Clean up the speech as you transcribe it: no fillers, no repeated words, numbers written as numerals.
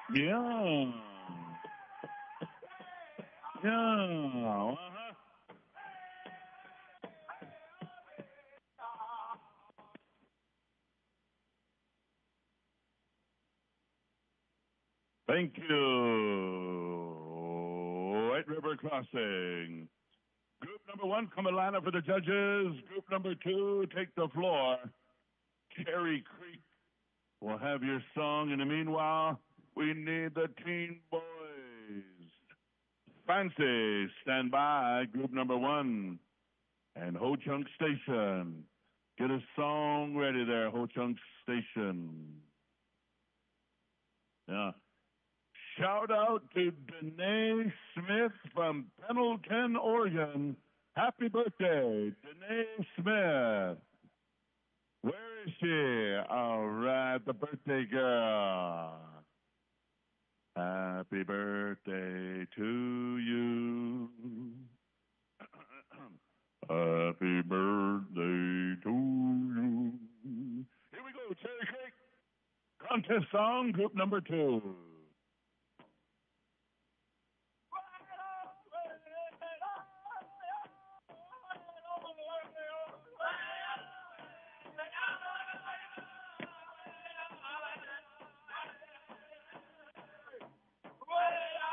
Yeah. Yeah. Uh-huh. Thank you. White River Crossing. Group number one, come Atlanta for the judges. Group number two, take the floor. Cherry Creek will have your song. In the meanwhile, we need the Teen Boys. Fancy, stand by. Group number one. And Ho Chunk Station. Get a song ready there, Ho Chunk Station. Yeah. Shout out to Danae Smith from Pendleton, Oregon. Happy birthday, Danae Smith. Where is she? All right, the birthday girl. Happy birthday to you. Happy birthday to you. Here we go, Cherry Creek. Contest song, group number two.